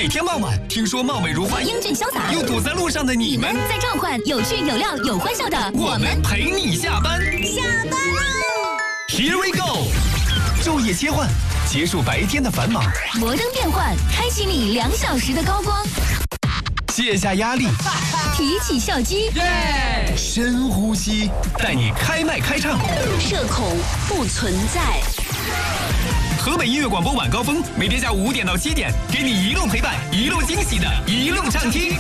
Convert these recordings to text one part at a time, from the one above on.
每天傍晚，听说貌美如花、 英俊潇洒又堵在路上的你们， 在召唤有趣有料有欢笑的我们陪你下班。 下班喽 Here we go， 昼夜切换，结束白天的繁忙， 摩登变换，开启你2小时的高光， 卸下压力， 提起笑肌， 深呼吸，带你开麦开唱， 社恐不存在。 河北音乐广播晚高峰，每天下午5点到7点，给你一路陪伴，一路惊喜的一路畅听。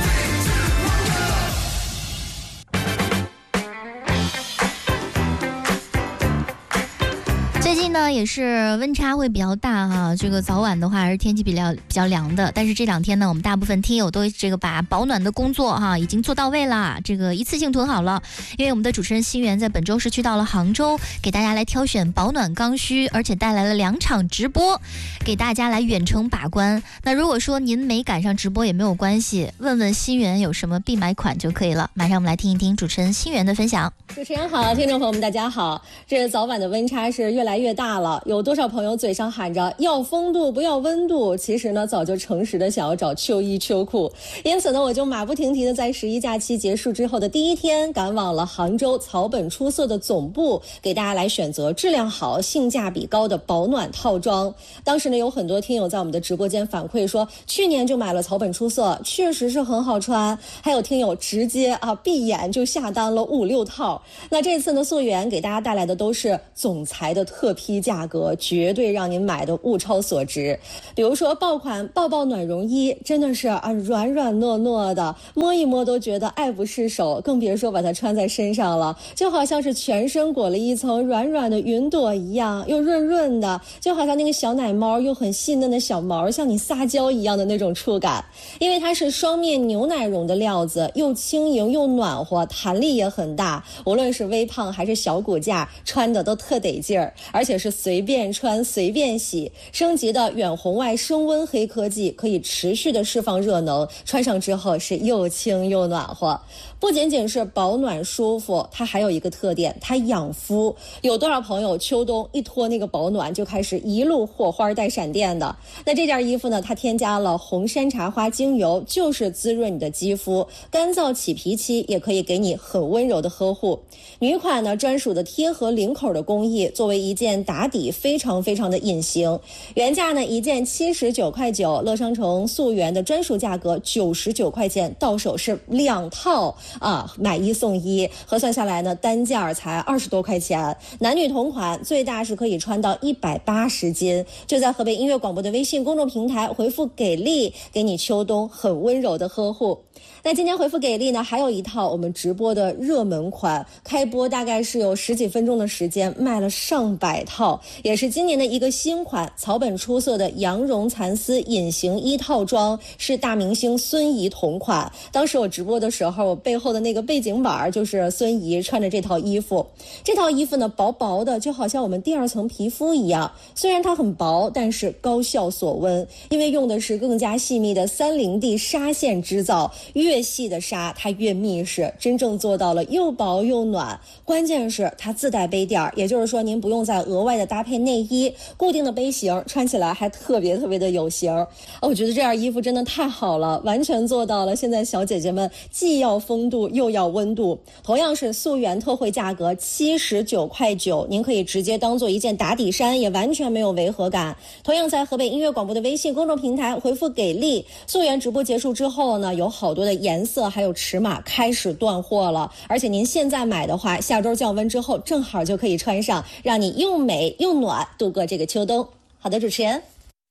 最近呢也是温差会比较大哈，这个早晚的话还是天气比较凉的，但是这2天呢，我们大部分听友都这个把保暖的工作哈已经做到位了，这个一次性囤好了。因为我们的主持人心源在本周是去到了杭州，给大家来挑选保暖刚需，而且带来了2场直播，给大家来远程把关。那如果说您没赶上直播也没有关系，问问心源有什么必买款就可以了。马上我们来听一听主持人心源的分享。 主持人好，听众朋友们大家好。这早晚的温差是越来越大了，有多少朋友嘴上喊着要风度不要温度，其实呢早就诚实的想要找秋衣秋裤。因此呢，我就马不停蹄的在11假期结束之后的第1天，赶往了杭州草本出色的总部，给大家来选择质量好、性价比高的保暖套装。当时呢，有很多听友在我们的直播间反馈说，去年就买了草本出色，确实是很好穿。还有听友直接闭眼就下单了5、6套。那这次呢，溯源给大家带来的都是总裁的特批价格，绝对让您买的物超所值。比如说爆款抱抱暖绒衣，真的是软软糯糯的，摸一摸都觉得爱不释手，更别说把它穿在身上了，就好像是全身裹了一层软软的云朵一样，又润润的，就好像那个小奶猫又很细嫩的小毛向你撒娇一样的那种触感。因为它是双面牛奶绒的料子，又轻盈又暖和，弹力也很大，无论是微胖还是小骨架，穿的都特得劲儿，而且是随便穿随便洗。升级的远红外升温黑科技可以持续的释放热能，穿上之后是又轻又暖和。不仅仅是保暖舒服，它还有一个特点，它养肤。有多少朋友秋冬一脱那个保暖就开始一路火花带闪电的？那这件衣服呢，它添加了红山茶花精油，就是滋润你的肌肤，干燥起皮期也可以给你很温柔的呵护。女款呢，专属的贴合领口的工艺，作为一件打底非常非常的隐形。原价呢一件79块9，乐商城溯源的专属价格99块钱，到手是2套买1送1，核算下来呢单价才20多块钱。男女同款，最大是可以穿到180斤。就在河北音乐广播的微信公众平台回复给力，给你秋冬很温柔的呵护。那今天回复给力呢，还有一套我们直播的热门款，开播大概是有10几分钟的时间，卖了上百套，也是今年的一个新款，草本出色的羊绒蚕丝隐形衣套装，是大明星孙怡同款。当时我直播的时候，我背后的那个背景板就是孙怡穿着这套衣服。这套衣服呢，薄薄的，就好像我们第2层皮肤一样，虽然它很薄，但是高效锁温，因为用的是更加细密的30D 纱线织造，越细的纱它越密实，真正做到了又薄又暖。关键是它自带杯垫，也就是说您不用再额外的搭配内衣，固定的杯型，穿起来还特别特别的有型。我觉得这件衣服真的太好了，完全做到了现在小姐姐们既要风度又要温度。同样是溯源特惠价格79块9，您可以直接当做一件打底衫，也完全没有违和感。同样在河北音乐广播的微信公众平台回复给力，溯源直播结束之后呢，有好多的颜色还有尺码开始断货了，而且您现在买的话，下周降温之后正好就可以穿上，让你又美又暖度过这个秋冬。好的，主持人。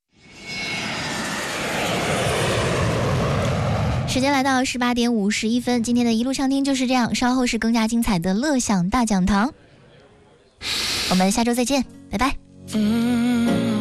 时间来到18点51分，今天的一路畅听就是这样，稍后是更加精彩的乐享大讲堂，我们下周再见，拜拜。